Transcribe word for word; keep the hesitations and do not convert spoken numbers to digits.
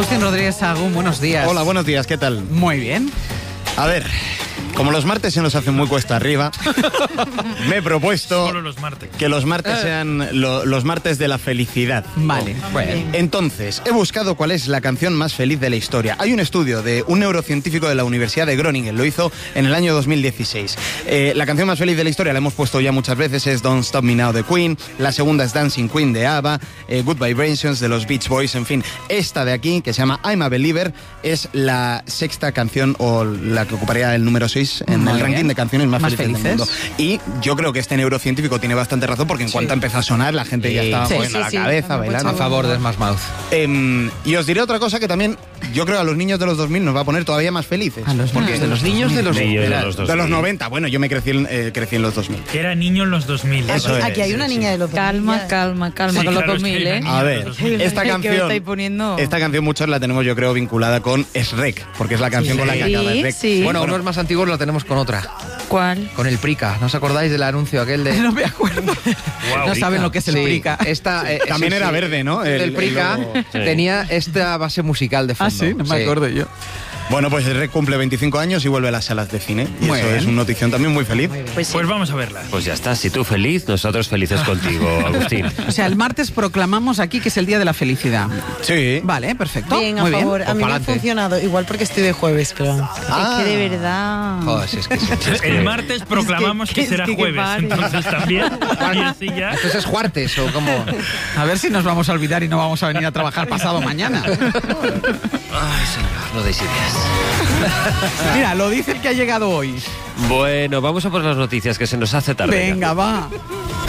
Agustín Rodríguez Sagún, buenos días. Hola, buenos días, ¿qué tal? Muy bien. A ver, como los martes se nos hacen muy cuesta arriba, me he propuesto Solo los martes. que los martes sean lo- los martes de la felicidad. Vale, bueno. Entonces, he buscado cuál es la canción más feliz de la historia. Hay un estudio de un neurocientífico de la Universidad de Groningen, lo hizo en el año dos mil dieciséis. Eh, la canción más feliz de la historia, la hemos puesto ya muchas veces, es Don't Stop Me Now de Queen, la segunda es Dancing Queen de ABBA, eh, Good Vibrations de los Beach Boys, en fin. Esta de aquí, que se llama I'm a Believer, es la sexta canción o la que ocuparía el número seis en Muy el bien. ranking de canciones más, Más felices, felices. del mundo. Y yo creo que este neurocientífico tiene bastante razón, porque en cuanto empezó a sonar, la gente ya Sí. estaba Sí, poniendo sí, la sí. cabeza, A bailando. A favor de Smash Mouth. Em, y os diré otra cosa que también yo creo a los niños de los dos mil nos va a poner todavía más felices. A los Porque niños De los niños de los... Niños de Era- los dos de los mil. noventa, bueno, yo me crecí en, eh, crecí en los dos mil. Que era niño en los dos mil. Eso Aquí, es, aquí hay una sí, niña sí. de los Calma, dos mil. calma, calma Sí, con claro, los es que dos mil, la ¿eh? niña A de ver, los dos mil. esta ¿Qué me canción, estáis poniendo? esta canción muchos la tenemos yo creo vinculada con Shrek, porque es la canción con la que Sí, acaba Shrek. sí. Bueno, unos más antiguos lo tenemos con otra. ¿Cuál? Con el Prica. ¿No os acordáis del anuncio aquel de...? No me acuerdo. Guau, no Prica. saben lo que es el Sí, Prica. Esta, eh, También sí, era sí. verde, ¿no? El- El Prica el logo. Sí. tenía esta base musical de Ah, fondo. sí, no me acuerdo yo. Bueno, pues Shrek cumple veinticinco años y vuelve a las salas de cine. Y Muy eso bien. es una notición también muy feliz. Pues sí. Pues vamos a verla. Pues ya está, si tú feliz, nosotros felices contigo, Agustín. O sea, el martes proclamamos aquí que es el día de la felicidad. Sí. Vale, perfecto. Bien, a Muy favor. bien. A mí me ha pa'lante. funcionado. Igual porque estoy de jueves, pero... Ah. Es que de verdad. Joder, si es que sí. El martes proclamamos que, es será que que jueves, pare. entonces también. Y así ya. Entonces es Juartes o como... A ver si nos vamos a olvidar y no vamos a venir a trabajar pasado mañana. Ay, señor, no deis ideas. Mira, lo dice el que ha llegado hoy. Bueno, vamos a por las noticias, que se nos hace tarde. Venga, va.